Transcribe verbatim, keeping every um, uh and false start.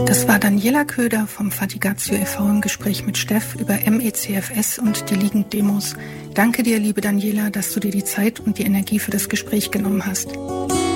Das war Daniela Köder vom Fatigazio e V im Gespräch mit Steff über M E C F S und die Liegend-Demos. Danke dir, liebe Daniela, dass du dir die Zeit und die Energie für das Gespräch genommen hast.